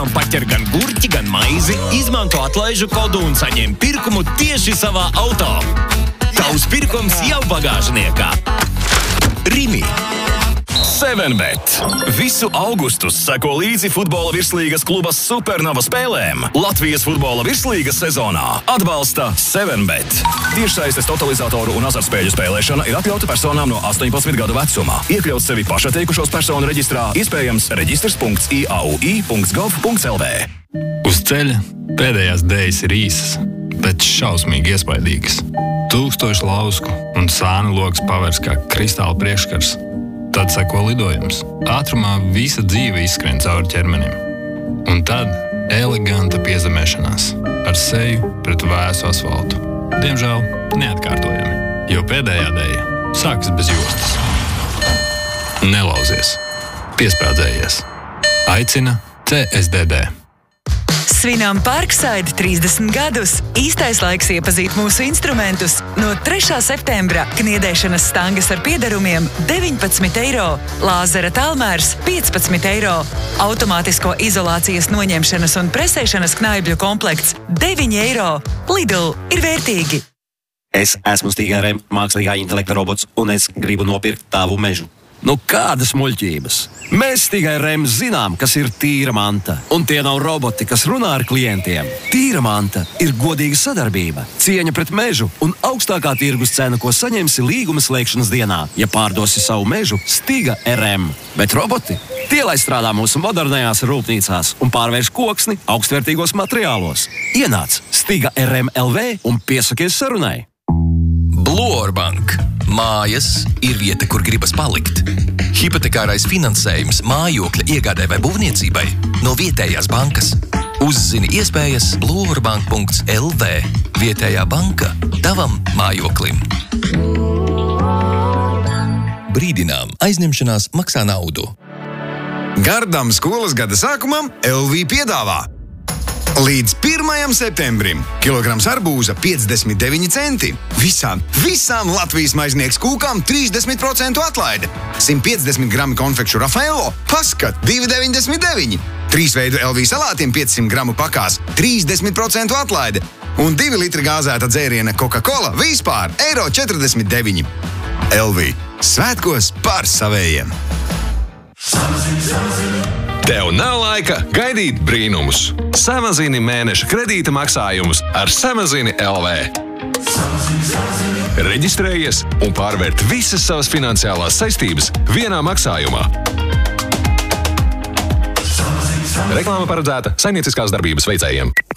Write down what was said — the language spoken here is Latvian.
Paķer gan gurķi, gan maizi, izmanto atlaižu kodu un saņem pirkumu tieši savā auto. Tavs pirkums jau bagāžniekā. Rimi. 7bet. Visu augustu seko līdzi futbola virslīgas klubas Supernova spēlēm. Latvijas futbola virslīgas sezonā atbalsta 7bet. Tiešsaistes totalizatoru un azartspēļu spēlēšana ir atļauta personām no 18 gadu vecuma. Iekļaut sevi pašatteikušos personu reģistrā, iespējams registrs.iau.gov.lv. Uz ceļa pēdējās dējas ir īsas, bet šausmīgi iespaidīgas. 1000 lausku un sānu logs pavērs kā kristāla priekškars. Tad seko lidojums. Ātrumā visa dzīve izskrien cauri ķermenim. Un tad eleganta piezemēšanās ar seju pret vēsu asfaltu. Diemžēl neatkārtojami, jo pēdējā dēja sākas bez jostas. Nelauzies. Piesprādzējies. Aicina CSDD. Svinām Parkside 30 gadus. Īstais laiks iepazīt mūsu instrumentus. No 3. septembra kniedēšanas stangas ar piedarumiem 19 €, lāzera tālmērs 15 €, automātisko izolācijas noņemšanas un presēšanas knaibļu komplekts 9 €. Lidl ir vērtīgi. Es esmu Stiga RM, mākslīgā intelekta robots, un es gribu nopirkt tavu mežu. Nu kādas muļķības? Mēs Stiga RM zinām, kas ir tīra manta. Un tie nav roboti, kas runā ar klientiem. Tīra manta ir godīga sadarbība, cieņa pret mežu un augstākā tirgus cena, ko saņemsi līguma slēgšanas dienā, ja pārdosi savu mežu Stiga RM. Bet roboti? Tie, lai strādā mūsu modernajās rūpnīcās un pārvērš koksni augstvērtīgos materiālos. Ienāc Stiga RM LV un piesakies sarunai. Bluorbank. Mājas ir vieta, kur gribas palikt. Hipotekārais finansējums mājokļa iegādē vai būvniecībai no vietējās bankas. Uzzini iespējas bluorbank.lv. Vietējā banka tavam mājoklim. Brīdinām, aizņemšanās maksā naudu. Gardam skolas gada sākumam LV piedāvā. Līdz 1. septembrim kilograms arbūza 59 centi. Visām Latvijas maiznieks kūkām 30% atlaide. 150 grami konfekšu Raffaello, paskat 2,99. 3 veidu LV salātiem 500 gramu pakās 30% atlaide. Un 2 litri gāzēta dzēriena Coca-Cola vispār €49. LV. Svētkos par savējiem. Tev nav laika gaidīt brīnumus. Samazini mēneša kredīta maksājumus ar Samazini LV. Reģistrējies un pārvērt visas savas finansiālās saistības vienā maksājumā. Reklāma paredzēta saimnieciskās darbības veicējiem.